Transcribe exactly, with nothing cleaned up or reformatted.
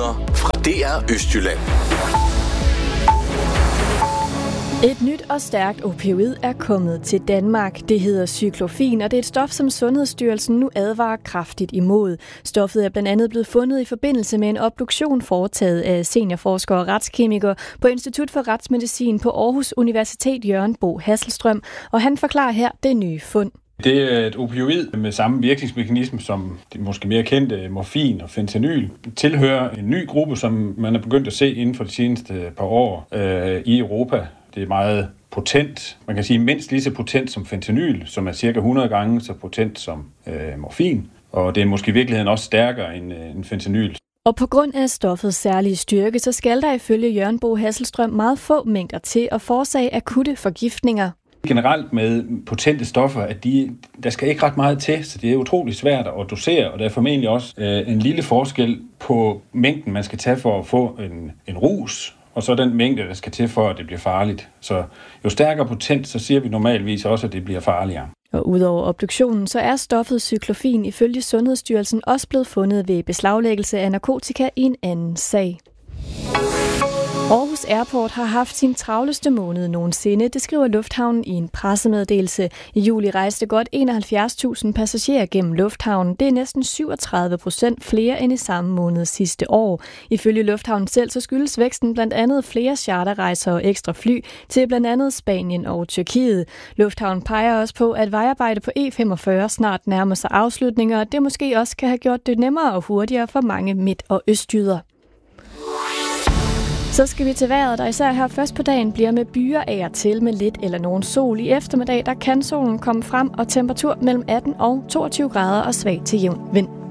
Nyheder fra D R Østjylland. Et nyt og stærkt opioid er kommet til Danmark. Det hedder cyklofin, og det er et stof, som Sundhedsstyrelsen nu advarer kraftigt imod. Stoffet er blandt andet blevet fundet i forbindelse med en obduktion foretaget af seniorforsker og retskemiker på Institut for Retsmedicin på Aarhus Universitet, Jørgen Bo Hasselstrøm, og han forklarer her det nye fund. Det er et opioid med samme virkningsmekanisme som de måske mere kendte morfin og fentanyl. Det tilhører en ny gruppe, som man er begyndt at se inden for de seneste par år øh, i Europa. Det er meget potent. Man kan sige mindst lige så potent som fentanyl, som er cirka hundrede gange så potent som øh, morfin. Og det er måske i virkeligheden også stærkere end, øh, end fentanyl. Og på grund af stoffets særlige styrke, så skal der ifølge Jørgen Bo Hasselstrøm meget få mængder til at forårsage akutte forgiftninger. Generelt med potente stoffer, at de, der skal ikke ret meget til, så det er utrolig svært at dosere, og der er formentlig også øh, en lille forskel på mængden, man skal tage for at få en, en rus, og så den mængde, der skal til for, at det bliver farligt. Så jo stærkere potent, så siger vi normalvis også, at det bliver farligere. Og udover obduktionen, så er stoffet cyklofin ifølge Sundhedsstyrelsen også blevet fundet ved beslaglæggelse af narkotika i en anden sag. Aarhus Airport har haft sin travleste måned nogensinde, det skriver lufthavnen i en pressemeddelelse. I juli rejste godt enoghalvfjerds tusind passagerer gennem lufthavnen. Det er næsten syvogtredive procent flere end i samme måned sidste år. Ifølge lufthavnen selv så skyldes væksten blandt andet flere charterrejser og ekstra fly til blandt andet Spanien og Tyrkiet. Lufthavnen peger også på, at vejarbejde på E femogfyrre snart nærmer sig afslutninger, og det måske også kan have gjort det nemmere og hurtigere for mange midt- og østjyder. Så skal vi til vejret, der især her først på dagen bliver med byer af og til med lidt eller nogen sol. I eftermiddag der kan solen komme frem, og temperatur mellem atten og toogtyve grader og svag til jævn vind.